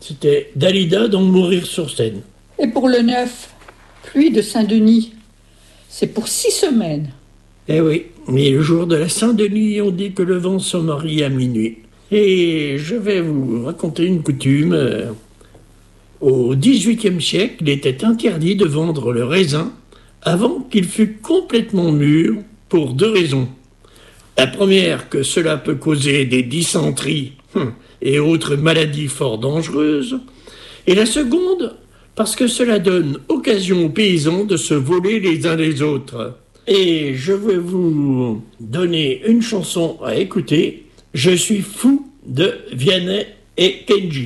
C'était Dalida dans Mourir sur scène. Et pour le 9, pluie de Saint-Denis, c'est pour 6 semaines. Eh oui, mais le jour de la Saint-Denis, on dit que le vent se marie à minuit. Et je vais vous raconter une coutume. Au XVIIIe siècle, il était interdit de vendre le raisin avant qu'il fût complètement mûr pour 2 raisons. La première, que cela peut causer des dysenteries et autres maladies fort dangereuses. Et la seconde, parce que cela donne occasion aux paysans de se voler les uns les autres. Et je vais vous donner une chanson à écouter. Je suis fou de Vianney et Kenji.